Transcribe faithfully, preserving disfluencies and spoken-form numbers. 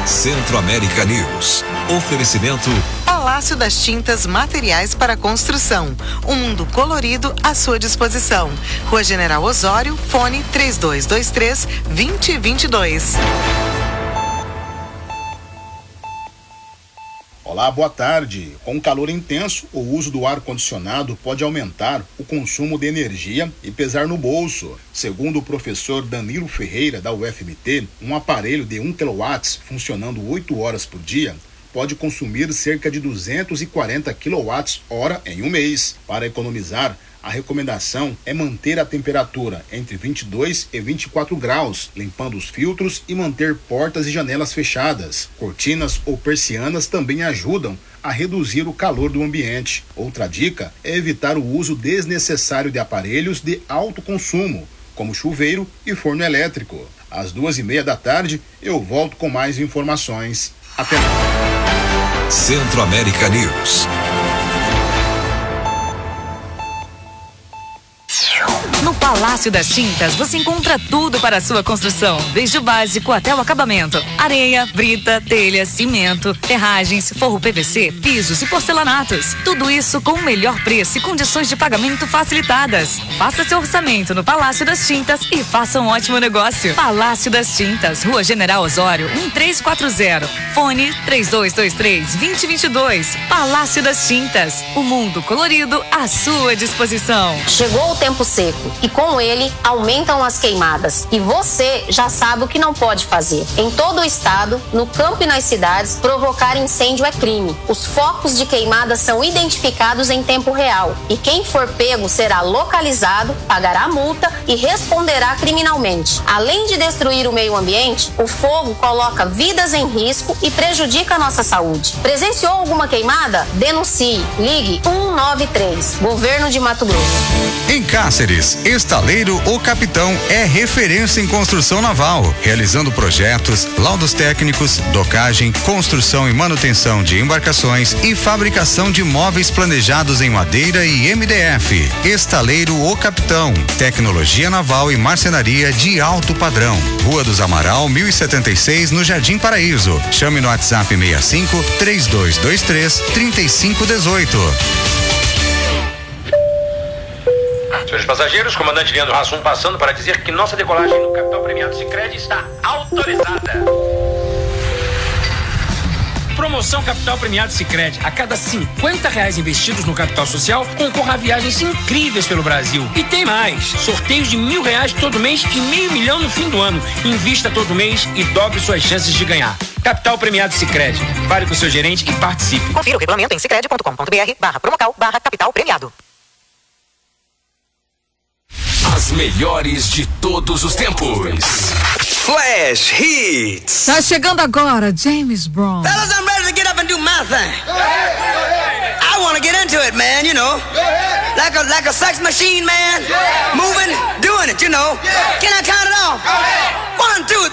Centro-América News. Oferecimento Palácio das Tintas Materiais para Construção. Um mundo colorido à sua disposição. Rua General Osório, fone três dois dois três, dois zero dois dois. Olá, boa tarde. Com calor intenso, o uso do ar-condicionado pode aumentar o consumo de energia e pesar no bolso. Segundo o professor Danilo Ferreira, da U F M T, um aparelho de um quilowatt funcionando oito horas por dia pode consumir cerca de duzentos e quarenta quilowatts-hora em um mês. Para economizar, a recomendação é manter a temperatura entre vinte e dois e vinte e quatro graus, limpando os filtros e manter portas e janelas fechadas. Cortinas ou persianas também ajudam a reduzir o calor do ambiente. Outra dica é evitar o uso desnecessário de aparelhos de alto consumo, como chuveiro e forno elétrico. Às duas e meia da tarde, eu volto com mais informações. Até lá. Centro-América News. No Palácio das Tintas, você encontra tudo para a sua construção, desde o básico até o acabamento. Areia, brita, telha, cimento, ferragens, forro P V C, pisos e porcelanatos. Tudo isso com o melhor preço e condições de pagamento facilitadas. Faça seu orçamento no Palácio das Tintas e faça um ótimo negócio. Palácio das Tintas, Rua General Osório, um três quatro zero. Fone três dois dois três, dois zero dois dois. Palácio das Tintas, o mundo colorido à sua disposição. Chegou o tempo seco e com ele aumentam as queimadas. E você já sabe o que não pode fazer. Em todo o estado, no campo e nas cidades, provocar incêndio é crime. Os focos de queimada são identificados em tempo real e quem for pego será localizado, pagará multa e responderá criminalmente. Além de destruir o meio ambiente, o fogo coloca vidas em risco e prejudica a nossa saúde. Presenciou alguma queimada? Denuncie. Ligue um nove três. Governo de Mato Grosso. Em Cáceres, Estaleiro O Capitão é referência em construção naval, realizando projetos, laudos técnicos, docagem, construção e manutenção de embarcações e fabricação de móveis planejados em madeira e M D F. Estaleiro O Capitão, tecnologia naval e marcenaria de alto padrão. Rua dos Amaral, mil e setenta e seis, no Jardim Paraíso. Chame no WhatsApp sessenta e cinco, três dois dois três, trinta e cinco dezoito. Senhores passageiros, comandante Leandro Hassum passando para dizer que nossa decolagem no Capital Premiado Sicredi está autorizada. Promoção Capital Premiado Sicredi. A cada cinquenta reais investidos no capital social, concorra a viagens incríveis pelo Brasil. E tem mais. Sorteios de mil reais todo mês e meio milhão no fim do ano. Invista todo mês e dobre suas chances de ganhar. Capital Premiado Sicredi. Fale com seu gerente e participe. Confira o regulamento em sicredi ponto com ponto br barra promocal barra capital premiado. As melhores de todos os tempos. Flash Hits. Tá chegando agora, James Brown. Fellas, I'm ready to get up and do my thing. I want to get into it, man, you know. Like a like a sex machine, man. Moving, doing it, you know. Can I count it off? One, two,